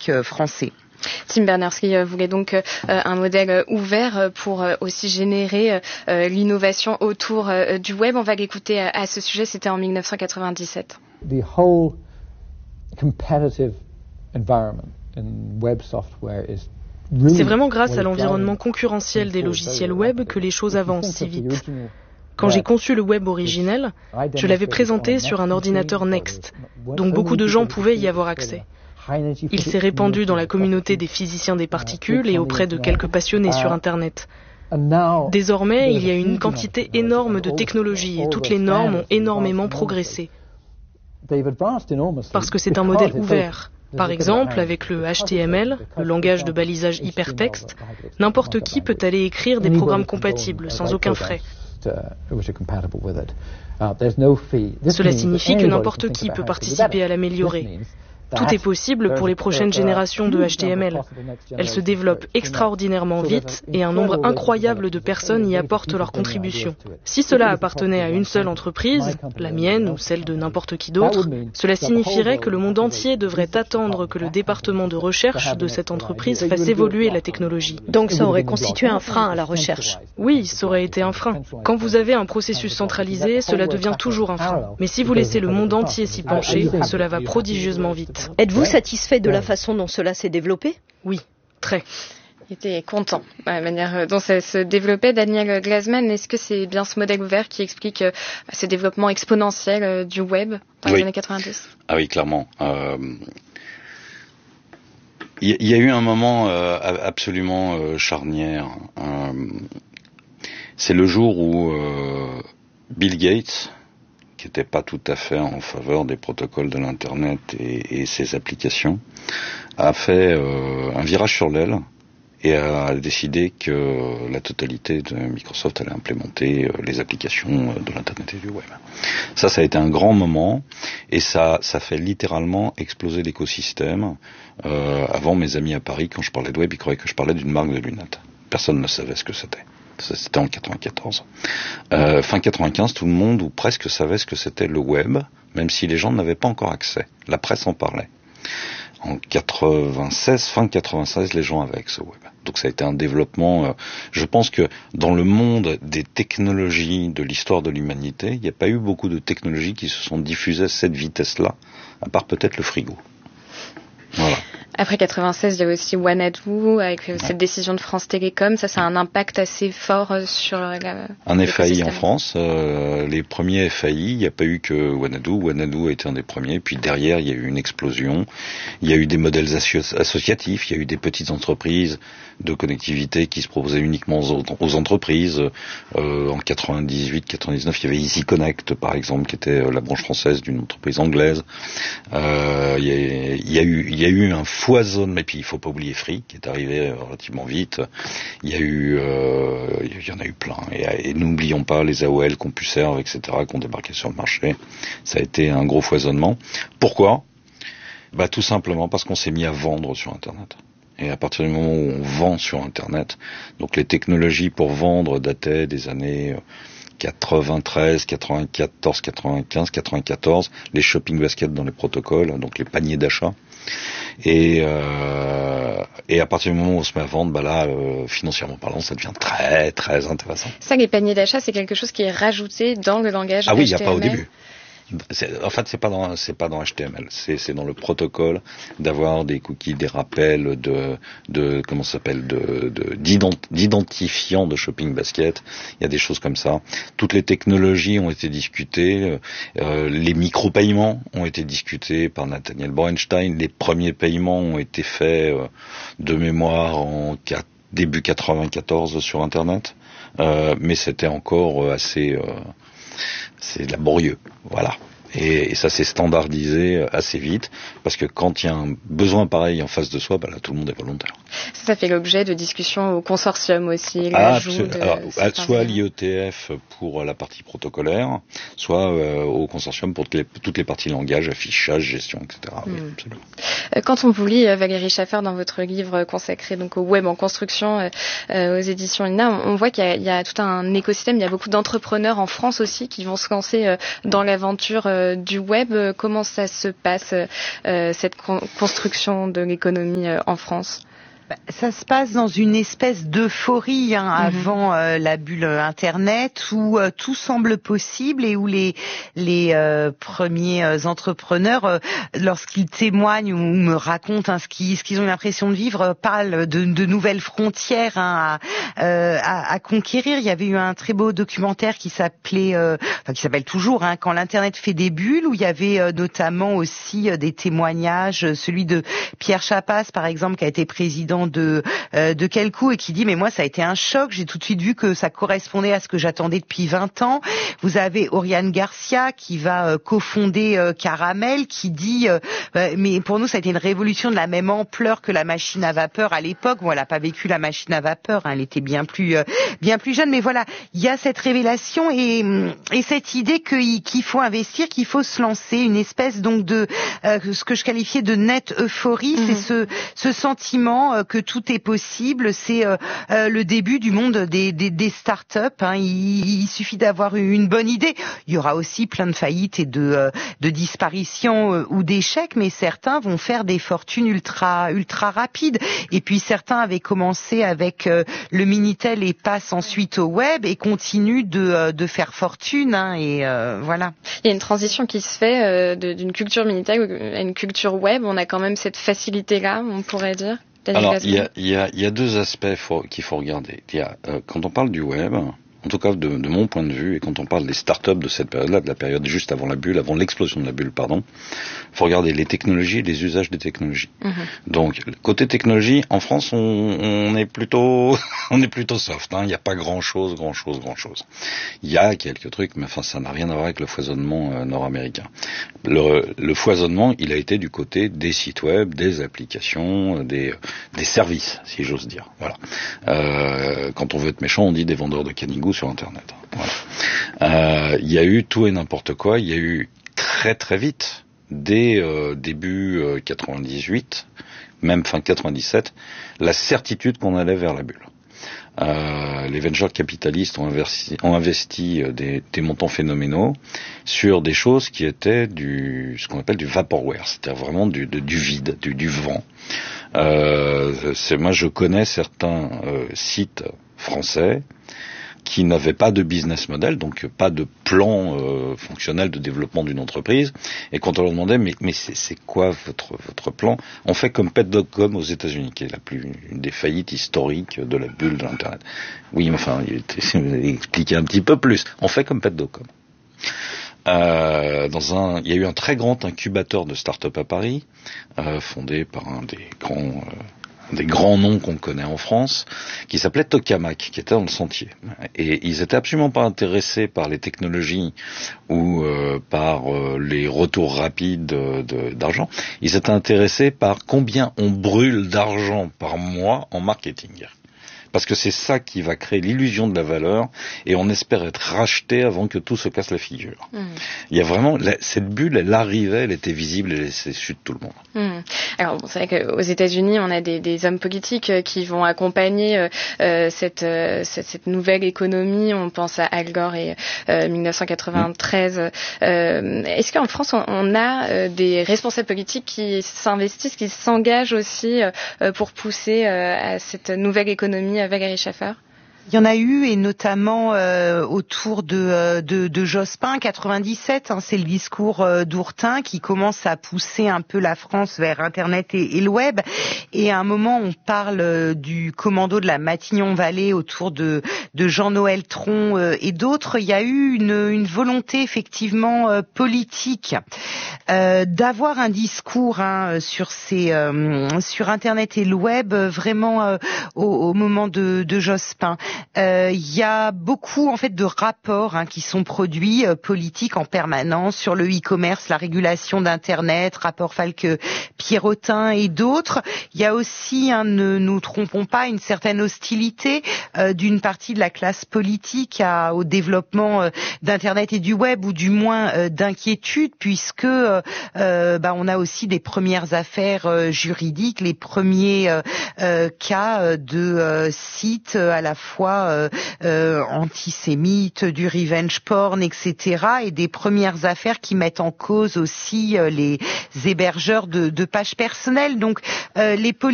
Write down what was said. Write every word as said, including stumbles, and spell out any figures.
informatique euh, français. Tim Berners-Lee voulait donc euh, un modèle ouvert pour euh, aussi générer euh, l'innovation autour euh, du web. On va l'écouter à, à ce sujet, c'était en dix-neuf cent quatre-vingt-dix-sept. The whole competitive environment in web software is C'est vraiment grâce à l'environnement concurrentiel des logiciels web que les choses avancent si vite. Quand j'ai conçu le web originel, je l'avais présenté sur un ordinateur Next, donc beaucoup de gens pouvaient y avoir accès. Il s'est répandu dans la communauté des physiciens des particules et auprès de quelques passionnés sur Internet. Désormais, il y a une quantité énorme de technologies et toutes les normes ont énormément progressé. Parce que c'est un modèle ouvert. Par exemple, avec le H T M L, le langage de balisage hypertexte, n'importe qui peut aller écrire des programmes compatibles sans aucun frais. Cela signifie que n'importe qui peut participer à l'améliorer. Tout est possible pour les prochaines générations de H T M L. Elles se développent extraordinairement vite et un nombre incroyable de personnes y apportent leur contribution. Si cela appartenait à une seule entreprise, la mienne ou celle de n'importe qui d'autre, cela signifierait que le monde entier devrait attendre que le département de recherche de cette entreprise fasse évoluer la technologie. Donc ça aurait constitué un frein à la recherche. Oui, ça aurait été un frein. Quand vous avez un processus centralisé, cela devient toujours un frein. Mais si vous laissez le monde entier s'y pencher, cela va prodigieusement vite. Êtes-vous satisfait de la façon dont cela s'est développé ? Oui, très. Il était content de la manière dont ça se développait. Daniel Glasman, est-ce que c'est bien ce modèle ouvert qui explique euh, ce développement exponentiel euh, du web dans oui. les années quatre-vingt-dix ? Ah oui, clairement. Euh, il y, y a eu un moment euh, absolument euh, charnière. Euh, c'est le jour où euh, Bill Gates, qui n'était pas tout à fait en faveur des protocoles de l'Internet et, et ses applications, a fait euh, un virage sur l'aile et a décidé que la totalité de Microsoft allait implémenter euh, les applications de l'Internet et du web. Ça, ça a été un grand moment et ça, ça fait littéralement exploser l'écosystème. Euh, avant, mes amis à Paris, quand je parlais de web, ils croyaient que je parlais d'une marque de lunettes. Personne ne savait ce que c'était. C'était en quatre-vingt-quatorze. Euh, fin quatre-vingt-quinze, tout le monde ou presque savait ce que c'était le web, même si les gens n'avaient pas encore accès. La presse en parlait. En quatre-vingt-seize, fin quatre-vingt-seize, les gens avaient accès au web. Donc ça a été un développement. Euh, je pense que dans le monde des technologies de l'histoire de l'humanité, il n'y a pas eu beaucoup de technologies qui se sont diffusées à cette vitesse-là, à part peut-être le frigo. Voilà. Après quatre-vingt-seize, il y a aussi Wanadoo avec ouais. cette décision de France Télécom. Ça, ça a un impact assez fort sur la... Un F A I en France. Euh, les premiers F A I, il n'y a pas eu que Wanadoo. Wanadoo a été un des premiers. Puis derrière, il y a eu une explosion. Il y a eu des modèles associ- associatifs. Il y a eu des petites entreprises de connectivité qui se proposaient uniquement aux, aux entreprises. Euh, en quatre-vingt-dix-huit quatre-vingt-dix-neuf, il y avait Easy Connect, par exemple, qui était la branche française d'une entreprise anglaise. Euh, il, y a, il, y a eu, il y a eu un foisonnement, et puis il faut pas oublier Free, qui est arrivé relativement vite. Il y a eu, euh, il y en a eu plein. Et, et n'oublions pas les A O L, CompuServe, et cetera, qui ont débarqué sur le marché. Ça a été un gros foisonnement. Pourquoi ? Bah, tout simplement parce qu'on s'est mis à vendre sur Internet. Et à partir du moment où on vend sur Internet, donc les technologies pour vendre dataient des années quatre-vingt-treize, quatre-vingt-quatorze, quatre-vingt-quinze, quatre-vingt-quatorze, les shopping baskets dans les protocoles, donc les paniers d'achat. Et, euh, et à partir du moment où on se met à vendre, bah là, euh, financièrement parlant, ça devient très très intéressant. Ça, les paniers d'achat, c'est quelque chose qui est rajouté dans le langage ah oui, H T M L. Ah oui, il n'y a pas au début. C'est, en fait, c'est pas dans, c'est pas dans H T M L. C'est, c'est dans le protocole d'avoir des cookies, des rappels de, de, comment ça s'appelle, de, de, d'ident, d'identifiants de shopping basket. Il y a des choses comme ça. Toutes les technologies ont été discutées. Euh, les micro-paiements ont été discutés par Nathaniel Borenstein. Les premiers paiements ont été faits euh, de mémoire en quatre, début quatre-vingt-quatorze sur Internet. Euh, mais c'était encore assez, euh, c'est laborieux, voilà. Et, et ça s'est standardisé assez vite, parce que quand il y a un besoin pareil en face de soi, bah là tout le monde est volontaire. Ça, ça fait l'objet de discussions au consortium aussi. Ah, alors, soit à l'I E T F pour la partie protocolaire, soit euh, au consortium pour toutes les, toutes les parties langage, affichage, gestion, et cetera. Mm. Oui, absolument. Quand on vous lit, Valérie Schaffer, dans votre livre consacré donc au web en construction euh, aux éditions I N A, on, on voit qu'il y a, il y a tout un écosystème. Il y a beaucoup d'entrepreneurs en France aussi qui vont se lancer euh, dans l'aventure euh, du web. Comment ça se passe, euh, cette con- construction de l'économie euh, en France ? Ça se passe dans une espèce d'euphorie hein, mmh. avant euh, la bulle Internet où euh, tout semble possible et où les les euh, premiers euh, entrepreneurs, euh, lorsqu'ils témoignent ou me racontent hein, ce qu'ils ce qu'ils ont l'impression de vivre, euh, parlent de, de nouvelles frontières hein, à, euh, à, à conquérir. Il y avait eu un très beau documentaire qui s'appelait, euh, enfin qui s'appelle toujours, hein, Quand l'Internet fait des bulles, où il y avait euh, notamment aussi euh, des témoignages, celui de Pierre Chapas par exemple, qui a été président de euh, de Quelcou et qui dit mais moi ça a été un choc, j'ai tout de suite vu que ça correspondait à ce que j'attendais depuis vingt ans. Vous avez Oriane Garcia qui va euh, cofonder euh, Caramel, qui dit euh, mais pour nous ça a été une révolution de la même ampleur que la machine à vapeur à l'époque. Bon, elle n'a pas vécu la machine à vapeur, hein, elle était bien plus euh, bien plus jeune, mais voilà, il y a cette révélation et et cette idée que, qu'il faut investir, qu'il faut se lancer, une espèce donc de euh, ce que je qualifiais de net euphorie, mmh. c'est ce ce sentiment euh, que tout est possible, c'est euh, euh, le début du monde des, des, des start-up. Hein. Il, il suffit d'avoir une bonne idée. Il y aura aussi plein de faillites et de, euh, de disparitions euh, ou d'échecs, mais certains vont faire des fortunes ultra ultra rapides. Et puis certains avaient commencé avec euh, le Minitel et passent ensuite au web et continuent de, euh, de faire fortune. Hein, et euh, voilà. Il y a une transition qui se fait euh, de, d'une culture Minitel à une culture web. On a quand même cette facilité-là, on pourrait dire. Alors, il y a, il y a, il y a deux aspects faut, qu'il faut regarder. Il y a, euh, quand on parle du web, en tout cas de, de mon point de vue, et quand on parle des startups de cette période-là, de la période juste avant la bulle, avant l'explosion de la bulle, pardon, il faut regarder les technologies et les usages des technologies. Mmh. Donc, côté technologie, en France, on, on est plutôt, on est plutôt soft. Hein. Il n'y a pas grand-chose, grand-chose, grand-chose. Il y a quelques trucs, mais enfin, ça n'a rien à voir avec le foisonnement euh, nord-américain. Le, le foisonnement, il a été du côté des sites web, des applications, des, des services, si j'ose dire. Voilà. Euh, quand on veut être méchant, on dit des vendeurs de canigou sur Internet. Voilà. Euh, il y a eu tout et n'importe quoi. Il y a eu très très vite, dès euh, début euh, quatre-vingt-dix-huit, même fin quatre-vingt-dix-sept, la certitude qu'on allait vers la bulle. Euh, les venture capitalistes ont investi, ont investi des, des montants phénoménaux sur des choses qui étaient du, ce qu'on appelle du vaporware, c'est-à-dire vraiment du, de, du vide, du, du vent. Euh, c'est, moi, je connais certains euh, sites français qui n'avaient pas de business model, donc pas de plan euh, fonctionnel de développement d'une entreprise. Et quand on leur demandait, mais, mais c'est, c'est quoi votre, votre plan? On fait comme pet dot com aux États-Unis, qui est la plus, une des faillites historiques de la bulle de l'Internet. Oui, mais enfin, il expliquer un petit peu plus. On fait comme pet dot com. Euh, dans un, il y a eu un très grand incubateur de start-up à Paris, euh, fondé par un des grands euh, des grands noms qu'on connaît en France, qui s'appelait Tokamak, qui était dans le Sentier. Et ils étaient absolument pas intéressés par les technologies ou euh, par euh, les retours rapides de, de, d'argent. Ils étaient intéressés par combien on brûle d'argent par mois en marketing. Parce que c'est ça qui va créer l'illusion de la valeur, et on espère être racheté avant que tout se casse la figure. Mmh. Il y a vraiment, la, cette bulle, elle arrivait, elle était visible, elle s'est su de tout le monde. Mmh. Alors, bon, c'est vrai qu'aux États-Unis, on a des, des hommes politiques qui vont accompagner euh, cette, euh, cette, cette nouvelle économie. On pense à Al Gore et euh, dix-neuf cent quatre-vingt-treize. Mmh. Euh, est-ce qu'en France, on, on a euh, des responsables politiques qui s'investissent, qui s'engagent aussi euh, pour pousser euh, à cette nouvelle économie? Valérie Schaffer? Il y en a eu, et notamment euh, autour de, de, de Jospin, quatre-vingt-dix-sept, hein, c'est le discours euh, d'Ourtin qui commence à pousser un peu la France vers Internet et, et le web. Et à un moment, on parle euh, du commando de la Matignon-Vallée autour de, de Jean-Noël Tron euh, et d'autres. Il y a eu une, une volonté effectivement euh, politique euh, d'avoir un discours hein, sur, ces, euh, sur Internet et le web, vraiment euh, au, au moment de, de Jospin. euh, y a beaucoup en fait de rapports hein, qui sont produits euh, politiques en permanence sur le e-commerce, la régulation d'Internet, rapport Falque-Pierrotin et d'autres. Il y a aussi, hein, ne nous trompons pas, une certaine hostilité euh, d'une partie de la classe politique à, au développement euh, d'Internet et du web, ou du moins euh, d'inquiétude, puisque euh, euh, bah, on a aussi des premières affaires euh, juridiques, les premiers euh, euh, cas de euh, sites à la fois euh, euh, antisémites, du revenge porn, et cetera, et des premières affaires qui mettent en cause aussi euh, les hébergeurs de, de pages personnelles. Donc euh, les